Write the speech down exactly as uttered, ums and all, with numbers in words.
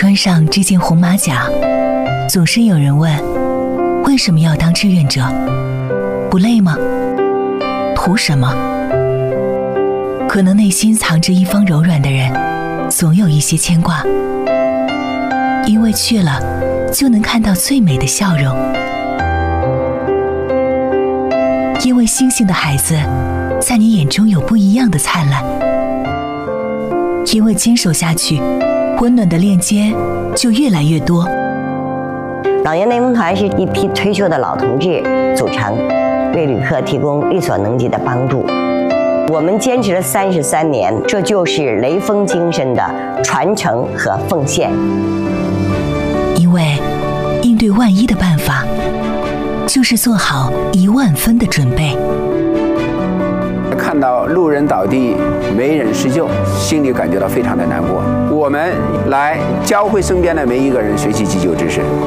穿上这件红马甲，总是有人问，为什么要当志愿者？不累吗？图什么？可能内心藏着一方柔软的人，总有一些牵挂，因为去了就能看到最美的笑容，因为星星的孩子在你眼中有不一样的灿烂，因为坚守下去，温暖的链接就越来越多。 老年内蒙团是一批退休的老同志组成，为旅客提供力所能及的帮助。我们坚持了三十三年，这就是雷锋精神的传承和奉献。 因为应对万一的办法，就是做好一万分的准备。 看到路人倒地没人施救，心里感觉到非常的难过。我们来教会身边的每一个人学习急救知识。